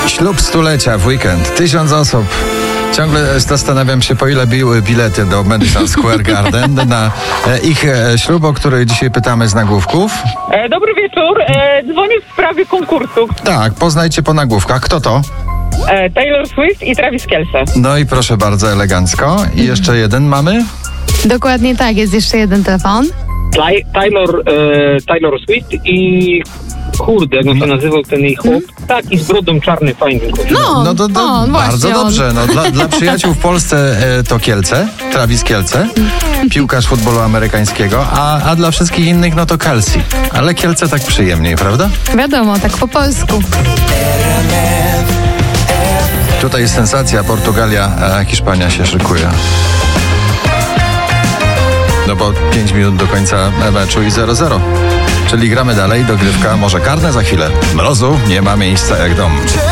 Ślub stulecia w weekend. 1000 osób. Ciągle zastanawiam się, po ile biły bilety do Madison Square Garden na ich ślub, o który dzisiaj pytamy z nagłówków. Dobry wieczór. Dzwonię w sprawie konkursu. Tak, poznajcie po nagłówkach. Kto to? Taylor Swift i Travis Kelce. No i proszę bardzo, elegancko. I jeszcze jeden mamy? Dokładnie tak, jest jeszcze jeden telefon. Taylor Swift i kurde, jak on się nazywał ten jej chłop? Tak, i z brodą czarny, fajny. No to on, bardzo właśnie dobrze. No, dla przyjaciół w Polsce to Kielce, Travis Kielce, piłkarz futbolu amerykańskiego, a dla wszystkich innych no to Kelsey. Ale Kielce tak przyjemniej, prawda? Wiadomo, tak po polsku. Tutaj jest sensacja, Portugalia, a Hiszpania się szykuje. No bo 5 minut do końca meczu i 0-0. Czyli gramy dalej, dogrywka, może karne za chwilę. Mrozu nie ma miejsca jak dom.